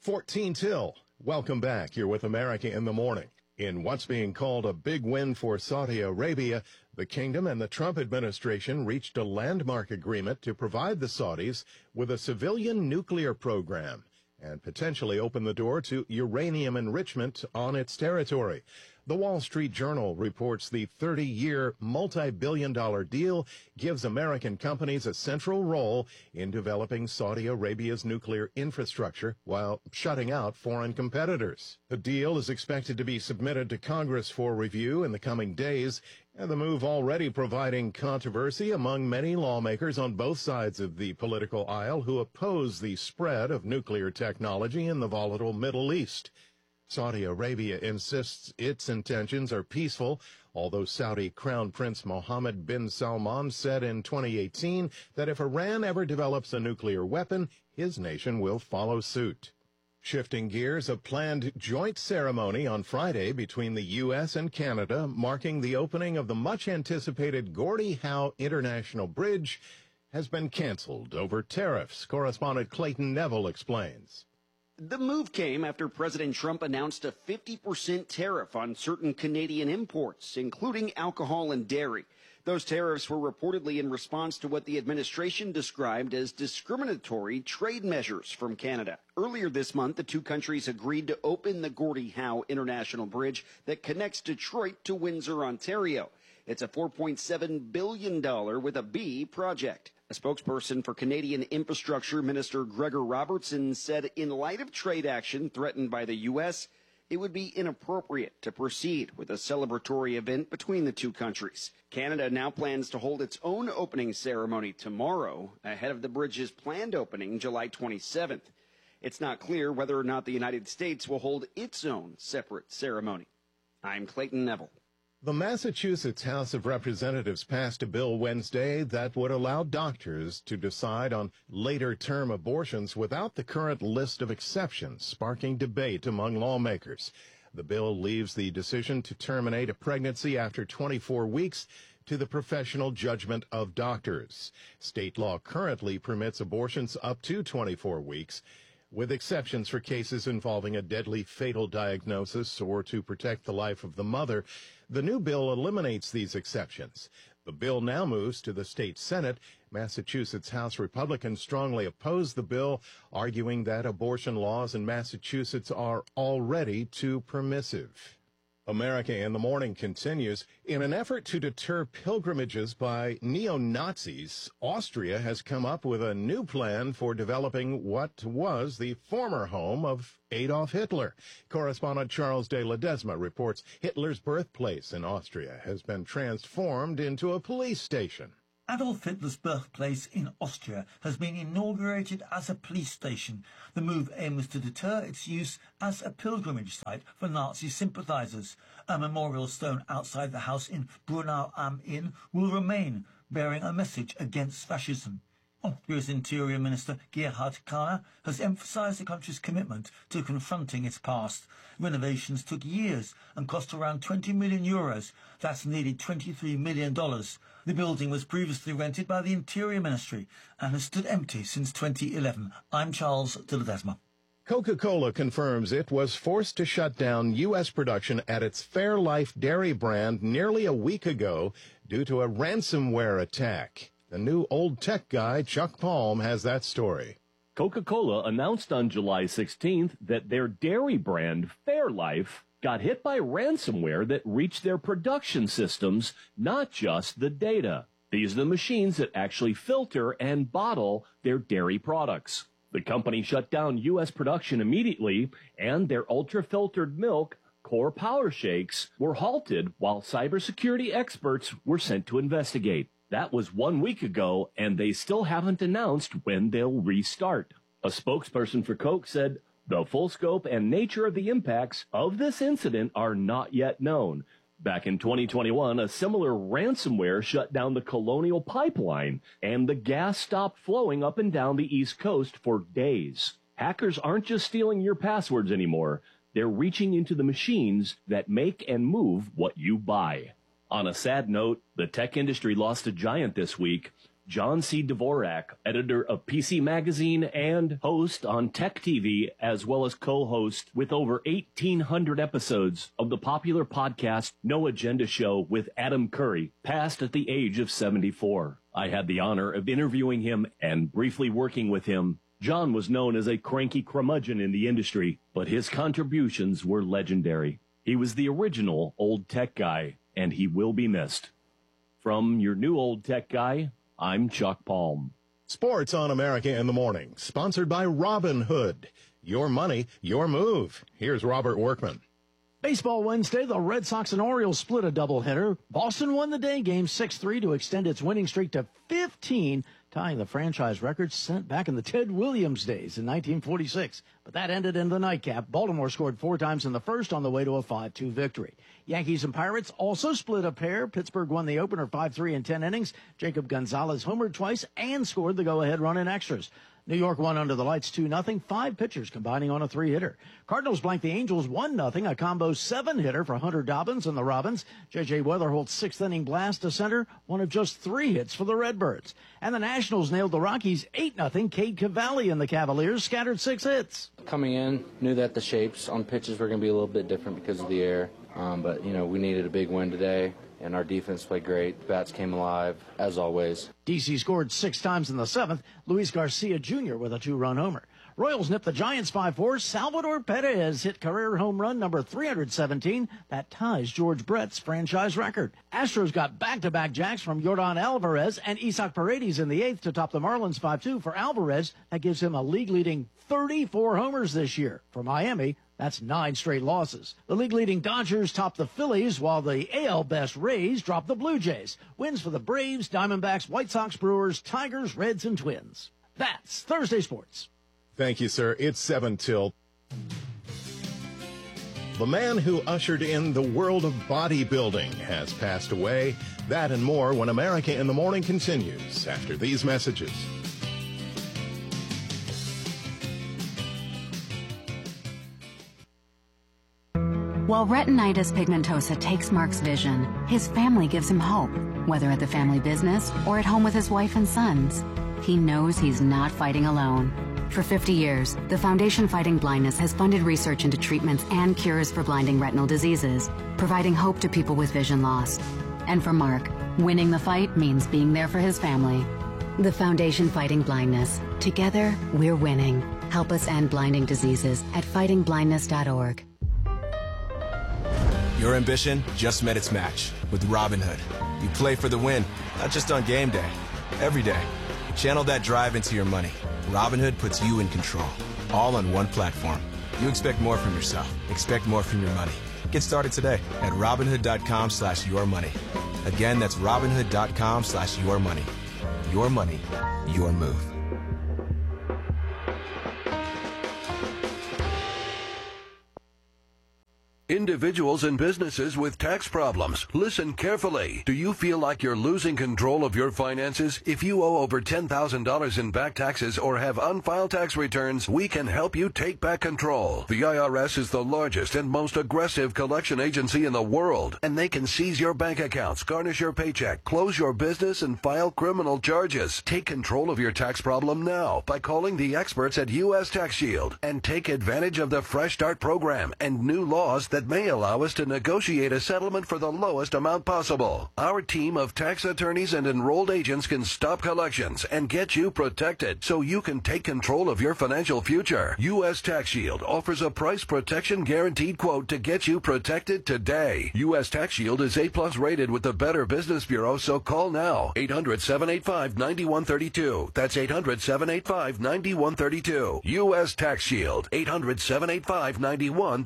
14 till. Welcome back. You're with America in the Morning. In what's being called a big win for Saudi Arabia, the kingdom and the Trump administration reached a landmark agreement to provide the Saudis with a civilian nuclear program and potentially open the door to uranium enrichment on its territory. The Wall Street Journal reports the 30-year, multi-billion-dollar deal gives American companies a central role in developing Saudi Arabia's nuclear infrastructure while shutting out foreign competitors. The deal is expected to be submitted to Congress for review in the coming days, and the move already providing controversy among many lawmakers on both sides of the political aisle who oppose the spread of nuclear technology in the volatile Middle East. Saudi Arabia insists its intentions are peaceful, although Saudi Crown Prince Mohammed bin Salman said in 2018 that if Iran ever develops a nuclear weapon, his nation will follow suit. Shifting gears, a planned joint ceremony on Friday between the U.S. and Canada marking the opening of the much-anticipated Gordie Howe International Bridge has been canceled over tariffs. Correspondent Clayton Neville explains. The move came after President Trump announced a 50% tariff on certain Canadian imports, including alcohol and dairy. Those tariffs were reportedly in response to what the administration described as discriminatory trade measures from Canada. Earlier this month, the two countries agreed to open the Gordie Howe International Bridge that connects Detroit to Windsor, Ontario. It's a $4.7 billion with a B project. A spokesperson for Canadian Infrastructure Minister Gregor Robertson said in light of trade action threatened by the U.S., it would be inappropriate to proceed with a celebratory event between the two countries. Canada now plans to hold its own opening ceremony tomorrow, ahead of the bridge's planned opening July 27th. It's not clear whether or not the United States will hold its own separate ceremony. I'm Clayton Neville. The Massachusetts House of Representatives passed a bill Wednesday that would allow doctors to decide on later-term abortions without the current list of exceptions, sparking debate among lawmakers. The bill leaves the decision to terminate a pregnancy after 24 weeks to the professional judgment of doctors. State law currently permits abortions up to 24 weeks, with exceptions for cases involving a deadly fatal diagnosis or to protect the life of the mother. The new bill eliminates these exceptions. The bill now moves to the state Senate. Massachusetts House Republicans strongly oppose the bill, arguing that abortion laws in Massachusetts are already too permissive. America in the Morning continues. In an effort to deter pilgrimages by neo-Nazis, Austria has come up with a new plan for developing what was the former home of Adolf Hitler. Correspondent Charles de Ledesma reports Hitler's birthplace in Austria has been transformed into a police station. Adolf Hitler's birthplace in Austria has been inaugurated as a police station. The move aims to deter its use as a pilgrimage site for Nazi sympathisers. A memorial stone outside the house in Brunau am Inn will remain, bearing a message against fascism. Austria's Interior Minister Gerhard Kahner has emphasised the country's commitment to confronting its past. Renovations took years and cost around €20 million. That's nearly $23 million. The building was previously rented by the Interior Ministry and has stood empty since 2011. I'm Charles de Ledesma. Coca-Cola confirms it was forced to shut down U.S. production at its Fairlife dairy brand nearly a week ago due to a ransomware attack. The new old tech guy, Chuck Palm, has that story. Coca-Cola announced on July 16th that their dairy brand, Fairlife, got hit by ransomware that reached their production systems, not just the data. These are the machines that actually filter and bottle their dairy products. The company shut down U.S. production immediately, and their ultra-filtered milk, Core Power Shakes, were halted while cybersecurity experts were sent to investigate. That was 1 week ago, and they still haven't announced when they'll restart. A spokesperson for Coke said, "The full scope and nature of the impacts of this incident are not yet known." Back in 2021, a similar ransomware shut down the Colonial Pipeline, and the gas stopped flowing up and down the East Coast for days. Hackers aren't just stealing your passwords anymore. They're reaching into the machines that make and move what you buy. On a sad note, the tech industry lost a giant this week. John C. Dvorak, editor of PC Magazine and host on Tech TV, as well as co-host with over 1,800 episodes of the popular podcast No Agenda Show with Adam Curry, passed at the age of 74. I had the honor of interviewing him and briefly working with him. John was known as a cranky curmudgeon in the industry, but his contributions were legendary. He was the original old tech guy, and he will be missed. From your new old tech guy, I'm Chuck Palm. Sports on America in the Morning, sponsored by Robinhood. Your money, your move. Here's Robert Workman. Baseball Wednesday, the Red Sox and Orioles split a doubleheader. Boston won the day game 6-3 to extend its winning streak to 15, tying the franchise record sent back in the Ted Williams days in 1946. But that ended in the nightcap. Baltimore scored 4 times in the first on the way to a 5-2 victory. Yankees and Pirates also split a pair. Pittsburgh won the opener 5-3 in 10 innings. Jacob Gonzalez homered twice and scored the go-ahead run in extras. New York won under the lights 2-0, 5 pitchers combining on a 3-hitter. Cardinals blanked the Angels 1-0, a combo 7-hitter for Hunter Dobbins and the Robins. J.J. Weatherholt's 6th-inning blast to center, one of just 3 hits for the Redbirds. And the Nationals nailed the Rockies 8-0. Cade Cavalli and the Cavaliers scattered 6 hits. Coming in, knew that the shapes on pitches were going to be a little bit different because of the air. But, we needed a big win today, and our defense played great. Bats came alive, as always. D.C. scored 6 times in the 7th. Luis Garcia Jr. with a 2-run homer. Royals nipped the Giants 5-4. Salvador Perez hit career home run number 317. That ties George Brett's franchise record. Astros got back-to-back jacks from Yordan Alvarez and Isaac Paredes in the 8th to top the Marlins 5-2. For Alvarez, that gives him a league-leading 34 homers this year. For Miami, that's 9 straight losses. The league-leading Dodgers topped the Phillies, while the AL best Rays dropped the Blue Jays. Wins for the Braves, Diamondbacks, White Sox, Brewers, Tigers, Reds, and Twins. That's Thursday Sports. Thank you, sir. It's 7 till. The man who ushered in the world of bodybuilding has passed away. That and more when America in the Morning continues after these messages. While retinitis pigmentosa takes Mark's vision, his family gives him hope, whether at the family business or at home with his wife and sons. He knows he's not fighting alone. For 50 years, the Foundation Fighting Blindness has funded research into treatments and cures for blinding retinal diseases, providing hope to people with vision loss. And for Mark, winning the fight means being there for his family. The Foundation Fighting Blindness. Together, we're winning. Help us end blinding diseases at fightingblindness.org. Your ambition just met its match with Robinhood. You play for the win, not just on game day, every day. Channel that drive into your money. Robinhood puts you in control, all on one platform. You expect more from yourself. Expect more from your money. Get started today at Robinhood.com/yourmoney. Again, that's Robinhood.com/yourmoney. Your money, your move. Individuals and businesses with tax problems, listen carefully. Do you feel like you're losing control of your finances? If you owe over $10,000 in back taxes or have unfiled tax returns, we can help you take back control. The IRS is the largest and most aggressive collection agency in the world, and they can seize your bank accounts, garnish your paycheck, close your business, and file criminal charges. Take control of your tax problem now by calling the experts at U.S. Tax Shield and take advantage of the Fresh Start program and new laws that may allow us to negotiate a settlement for the lowest amount possible. Our team of tax attorneys and enrolled agents can stop collections and get you protected so you can take control of your financial future. U.S. Tax Shield offers a price protection guaranteed quote to get you protected today. U.S. Tax Shield is A+ rated with the Better Business Bureau, so call now. 800-785-9132. That's 800-785-9132. U.S. Tax Shield. 800-785-9132.